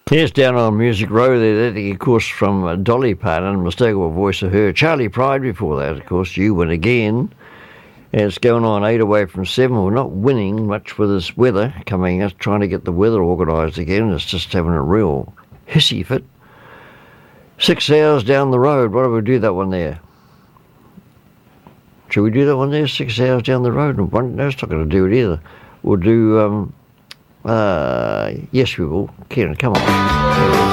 Yes, down on Music Row there, that, of course, from Dolly Parton, unmistakable voice of her. Charlie Pride before that, of course, You Win Again. And it's going on 8 away from 7. We're not winning much with this weather coming up, trying to get the weather organised again. It's just having a real hissy fit. 6 hours down the road. Why don't we do that one there? Should we do that one there? 6 hours down the road? No, it's not going to do it either. We'll do, yes we will. Kieran, come on.